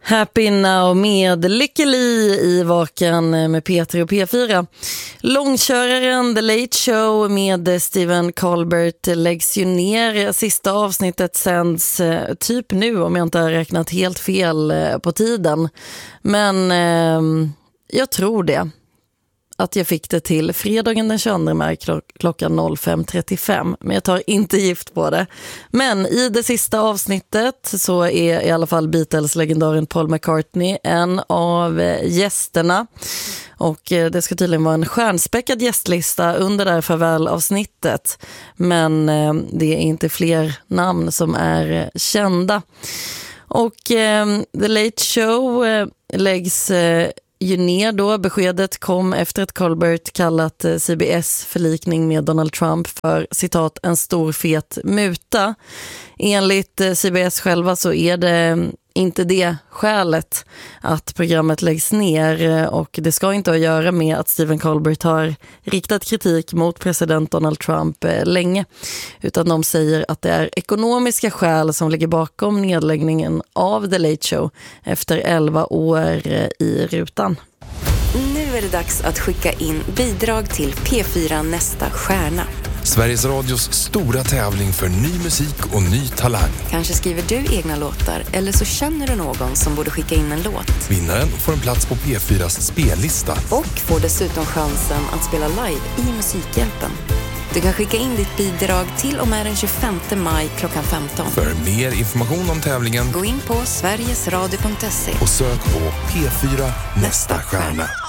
Happy Now med Lykke Li i Vaken med Peter och P4. Långköraren The Late Show med Stephen Colbert läggs ju ner. Sista avsnittet sänds typ nu, om jag inte har räknat helt fel på tiden. Men jag tror det. Att jag fick det till fredagen den 22 maj klockan 05.35. Men jag tar inte gift på det. Men i det sista avsnittet så är i alla fall Beatles-legendaren Paul McCartney en av gästerna. Och det ska tydligen vara en stjärnspäckad gästlista under det här farvälavsnittet. Men det är inte fler namn som är kända. Och The Late Show läggs ju ner då. Beskedet kom efter att Colbert kallat CBS förlikning med Donald Trump för, citat, en stor fet muta. Enligt CBS själva så är det inte det skälet att programmet läggs ner, och det ska inte ha att göra med att Stephen Colbert har riktat kritik mot president Donald Trump länge, utan de säger att det är ekonomiska skäl som ligger bakom nedläggningen av The Late Show efter 11 år i rutan. Nu är det dags att skicka in bidrag till P4 Nästa stjärna. Sveriges Radios stora tävling för ny musik och ny talang. Kanske skriver du egna låtar, eller så känner du någon som borde skicka in en låt. Vinnaren får en plats på P4s spellista. Och får dessutom chansen att spela live i Musikhjälpen. Du kan skicka in ditt bidrag till och med den 25 maj klockan 15. För mer information om tävlingen, gå in på sverigesradio.se och sök på P4 Nästa stjärna.